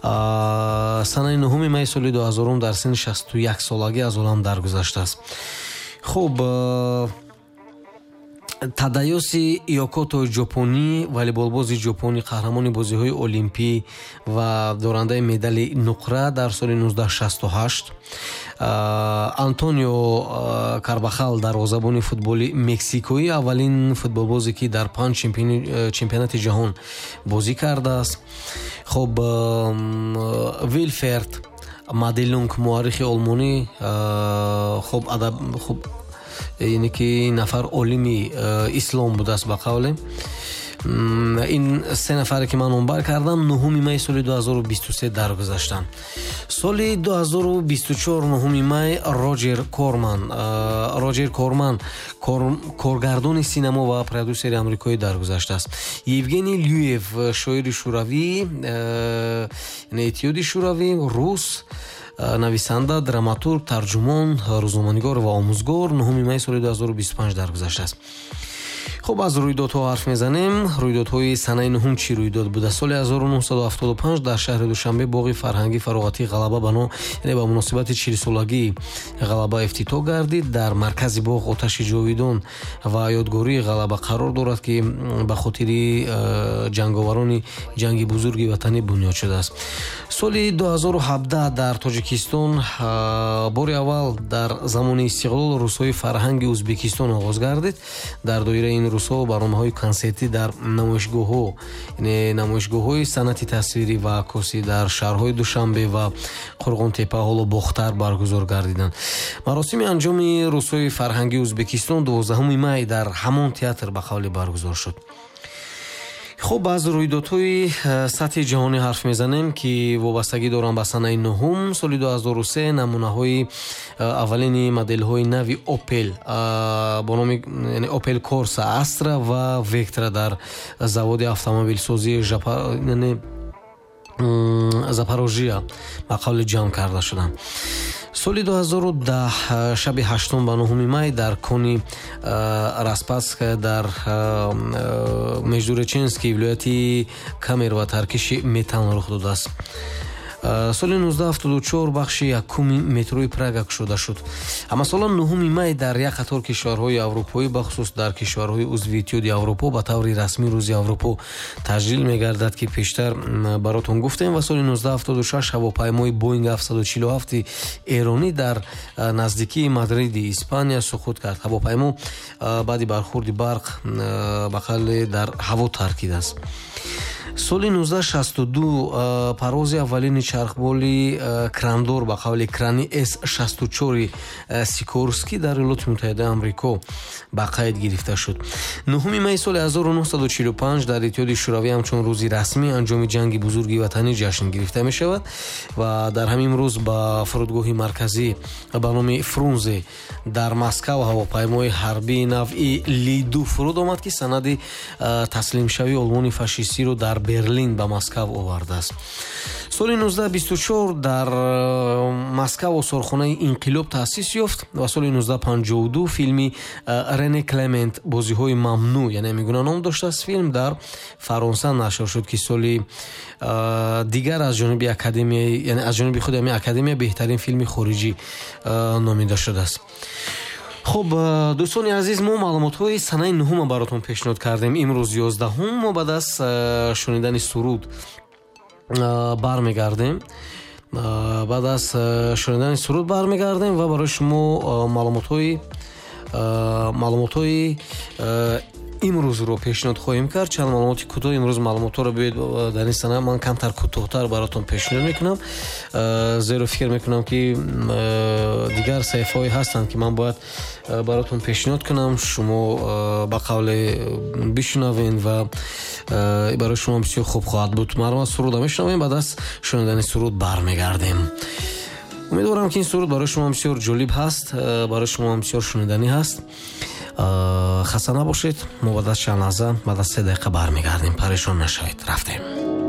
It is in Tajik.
санаи 9 май соли 2000 дар синни 61 солагӣ аз олам даргузаштааст. хуб Тадаюси Иокото ҷопонӣ, волейболбози ҷопонӣ, қаҳрамони бозиҳои олимпӣ ва дорандаи медали нуқра дар соли 1968. Антонио Карбахал, дарвозабони футболи мексикоӣ, аввалин футболбозе ки дар 5 чемпионати ҷаҳон бозӣ кардааст. хуб Вилферд Маделунг, муаррихи олмонӣ, хуб яъне ки нафар олими ислом будааст ба қавле. ин се нафаре ки ман номбар кардам 9 май соли 2023 даргузаштанд. соли 2024 9 май Роджер Корман коргардони синемо ва продюсери амрикоӣ даргузаштааст. Евгений Люев, шоири шӯравӣ, этиёди шӯравӣ, рус, нависанда, драматург, тарҷумон, рӯзноманигор ва омӯзгор 9 май соли 2025 даргузаштааст. хуб аз рӯйдодҳо ҳарф мезанем. рӯйдодҳои санаи 9 чӣ рӯйдод буда? соли 1975 дар шаҳри Душанбе боғи фарҳангӣ фароғатии Ғалаба бано, яъне ба муносибати 40-солагии Ғалаба ифтитоҳ гардид. дар маркази боғ оташи ҷовидон ва ёдгории Ғалаба қарор дорад, ки ба хотири ҷанговарони ҷанги бузурги ватанӣ бунёд шудааст. соли 2017 дар Тоҷикистон бори аввал дар замони истиқлол рӯзҳои фарҳанги Ӯзбекистон оғоз гардид. дар доираи ин рӯзҳо барномаҳои консертӣ дар намоишгоҳҳои санъати тасвирӣ ва акосӣ дар шаҳрҳои Душанбе ва Қурғонтепа ҳоло бохтар баргузор гардиданд. маросими анҷоми рӯзҳои фарҳангии Ӯзбекистон 12 май дар ҳамон театр ба қавле баргузор шуд. хуб аз рӯйдодҳои сатҳи ҷаҳонӣ ҳарф мезанем, ки вобастагӣ доранд ба санаи 9. соли 2003 намунаҳои аввалини моделҳои нави Opel бо номи Opel Corsa Astra ва Vectra дар заводи автомобилсозии Запорожия ба қавле ҷамъ карда шуданд. соли 2010 шаби 8 ба 9 май дар кони Распадск дар Междуреченский вилояти Камер ва таркиши метан рух додааст. соли 1974 бахши якуми метрои Прага кушода шуд. масолан 9 май дар як қатор кишварҳои аврупоӣ, бахусус дар кишварҳои узви Иттиҳоди Аврупо ба таври расмӣ рӯзи Аврупо таҷлил мегардад, ки пештар баротон гуфтем. ва соли 1976 ҳавопаймои Боинг 747 эронӣ дар наздикии Мадриди, Испания суқут кард. ҳавопаймо баъди бархурди барқ ба қавле дар ҳаво таркидааст. соли 1962 парози аввалини чархболи крандор ба қавли крани С-64 Сикорский дар Иёлоти Муттаҳидаи Амрико ба қайд гирифта шуд. 9 май соли 1945 дар Иттиҳоди Шӯравӣ ҳамчун рӯзи расмӣ анҷоми ҷанги бузурги ватанӣ ҷашн гирифта мешавад ва дар ҳамин рӯз ба фурудгоҳи марказӣ ба номи Фрунзе дар Москав ҳавопаймои ҳарбии нави Ли-2 фуруд омад, ки санади таслимшавии олмони фашистиро дар Берлин ба Москав овардааст. соли 1924 дар Москав осорхонаи инқилоб таъсис ёфт ва соли 1952 филми Рене Клемент бозиҳои мамнӯъ, яъне мегуна ном доштааст, филм дар Фаронса нашр шуд, ки соли дигар аз ҷониби академияи, яъне аз ҷониби худи академия беҳтарин филми хориҷӣ номида шудааст. хуб дӯстони азиз, мо маълумотҳои санаи 9 баротон пешниҳод кардем. имрӯз 11 мо баъд аз шунидани суруд бармегардем. баъд аз шунидани суруд бармегардем ва барои шумо маълумотҳои имрӯзро пешниҳод хоҳем кард. чанд маълумоти кӯтоҳ имрӯз маълумотҳоро биёед дар ин сана ман камтар кӯтоҳтар баротон пешниҳод мекунам, зеро фикр мекунам, ки дигар саҳифаҳое ҳастанд, ки ман бояд баротон пешниҳод кунам, шумо ба қавле бишунавед ва барои шумо бисёр хуб хоҳад буд. марваз суруда мешунавем, баъд аз шунидани суруд бармегардем. умедворам, ки ин суруд барои шумо бисёр ҷолиб ҳаст, барои шумо бисёр шуниданӣ ҳаст. хаста набошед. мо баъд аз чанд лаҳза, баъд аз 3 дақиқа бармегардем. парешон нашавед. рафтем.